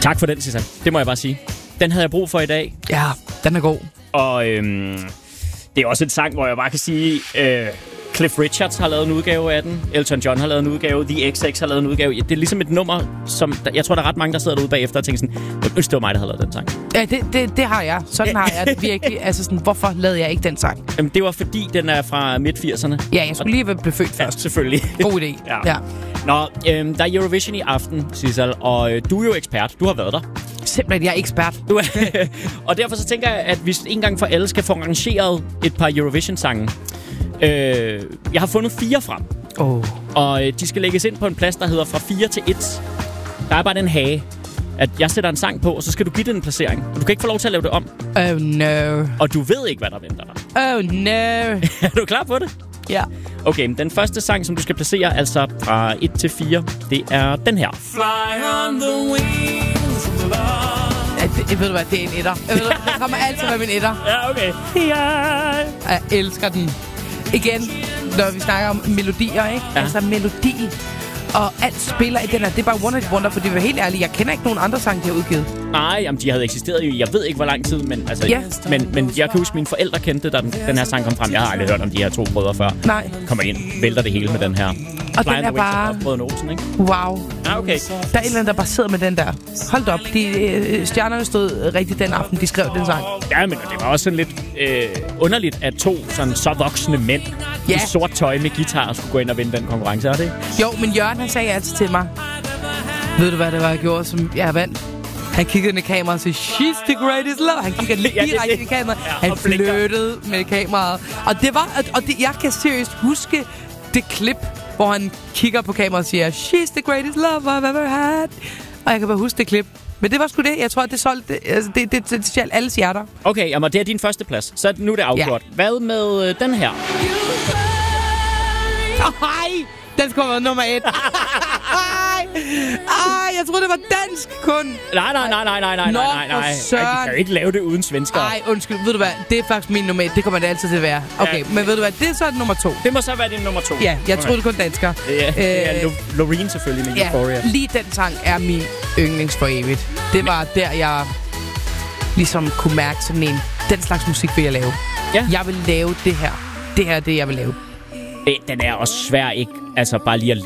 Tak for den, Sissel. Det må jeg bare sige. Den havde jeg brug for i dag. Ja, den er god. Og det er også en sang, hvor jeg bare kan sige... Cliff Richards har lavet en udgave af den. Elton John har lavet en udgave. The XX har lavet en udgave. Det er ligesom et nummer, som... Jeg tror, der er ret mange, der sidder derude bagefter og tænker sådan... Jeg ønsker, det var mig, der havde lavet den sang. Ja, det har jeg. Sådan har jeg det virkelig. Altså sådan, hvorfor lavede jeg ikke den sang? Jamen, det var fordi, den er fra midt-80'erne. Ja, jeg skulle lige blive født først. Ja, selvfølgelig. God idé. Ja. Ja. Nå, der er Eurovision i aften, Sissel, og du er jo ekspert. Du har været der. Simpelthen, jeg er ekspert. Og derfor så tænker jeg, at hvis en gang for alle skal få arrangeret et par Eurovision-sange. Jeg har fundet 4 frem. Og de skal lægges ind på en plads, der hedder fra 4 til 1. Der er bare den hage, at jeg sætter en sang på, og så skal du give den en placering. Og du kan ikke få lov til at lave det om. Oh no. Og du ved ikke, hvad der venter dig. Oh no. Er du klar på det? Ja. Okay, den første sang, som du skal placere, altså fra 1 til 4, det er den her. Fly on the wings of love. Jeg ved du hvad, det er en etter. Der kommer altid med min etter. Ja, okay. Jeg elsker den. Igen, når vi snakker om melodier, ikke? Ja. Altså melodi og alt spiller i den her. Det er bare One Hit Wonder, for det var helt ærligt. Jeg kender ikke nogen andre sange, de har udgivet. Nej, jamen, de havde eksisteret i, jeg ved ikke hvor lang tid, men altså, ja. men jeg kan huske, mine forældre kendte, da den her sang kom frem. Jeg har aldrig hørt om de her 2 brødre før. Nej. Kommer ind, vælter det hele med den her. Og den er bare... Brødrene Olsen, ikke? Wow. Ja, okay. Der er en eller anden, der bare sidder med den der. Hold op, stjernerne stod rigtigt den aften, de skrev den sang. Ja, men det var også sådan lidt underligt, at 2 så voksne mænd i sort tøj med guitar skulle gå ind og vinde den konkurrence, er det ikke? Jo, men Jørgen, han sagde altid til mig, ved du hvad det var, jeg gjorde, som jeg vandt? Han kiggede ind i kameraet og sagde, she's the greatest love. Han kiggede lige direkte ind i kameraet. Ja, han flyttede med kameraet. Og det var, jeg kan seriøst huske det klip, hvor han kigger på kameraet og siger, she's the greatest love I've ever had. Og jeg kan bare huske det klip. Men det var sgu det. Jeg tror, at det solgte altså, det stjal alles hjerter. Okay, jamen, det er din første plads. Så nu er det afgjort. Ja. Hvad med den her? Hej! Den skulle have været nummer 1. Jeg troede, det var dansk kun. Nej. De kan jo ikke lave det uden svensker. Nej, undskyld. Ved du hvad? Det er faktisk min nummer 1. Det kommer det altid til at være. Okay, men ved du hvad? Det er så nummer 2. Det må så være din nummer 2. Ja, jeg troede det kun dansker. Ja, Loreen selvfølgelig med Euphoria. Lige den sang er min yndlings for evigt. Det var der, jeg ligesom kunne mærke sådan en... Den slags musik vil jeg lave. Ja. Jeg vil lave det her. Det her er det, jeg vil lave. Den er også svær, ikke? Altså bare lige at